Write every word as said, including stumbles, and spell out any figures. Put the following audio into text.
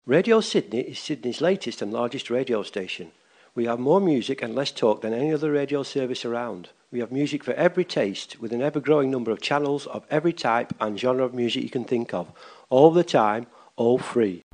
Radio Sydney is Sydney's latest and largest radio station. We have more music and less talk than any other radio service around. We have music for every taste, with an ever-growing number of channels of every type and genre of music you can think of, all the time, all free.